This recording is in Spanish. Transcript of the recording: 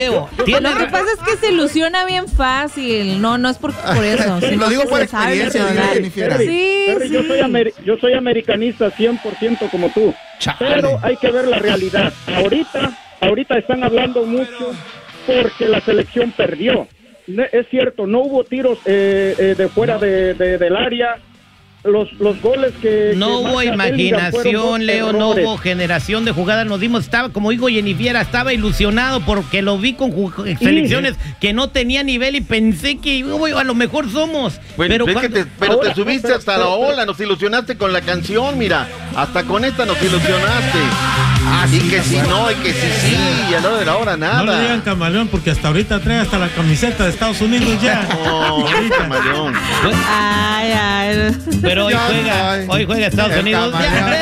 Lo que pasa es que se ilusiona bien fácil. No es por eso. Lo digo por experiencia, Jennifer. Sí. Yo soy americanista 100% como tú. Chale. Pero hay que ver la realidad. Ahorita están hablando mucho porque la selección perdió. Es cierto, no hubo tiros de fuera del área. Los goles que no hubo marca imaginación, Leo, no errores. hubo generación de jugadas, nos dimos, como digo Jennifer, estaba ilusionado porque lo vi con selecciones que no tenía nivel y pensé que a lo mejor somos. Bueno, pero te subiste hasta la ola, nos ilusionaste con la canción, mira, hasta con esta nos ilusionaste. Y que si no, y que si sí, y a la hora de la hora nada. No le digan camaleón porque hasta ahorita trae hasta la camiseta de Estados Unidos ya. No, camaleón. Ay. Pero hoy juega Estados Unidos.